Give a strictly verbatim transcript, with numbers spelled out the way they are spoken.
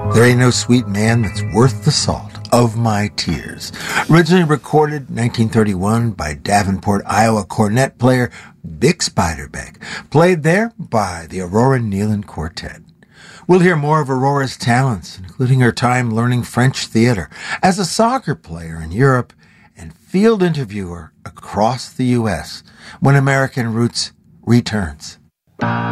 There Ain't No Sweet Man That's Worth the Salt of My Tears. Originally recorded nineteen thirty-one by Davenport, Iowa cornet player Bix Beiderbecke. Played there by the Aurora Nealon Quartet. We'll hear more of Aurora's talents, including her time learning French theater as a soccer player in Europe and field interviewer across the U S when American Roots returns.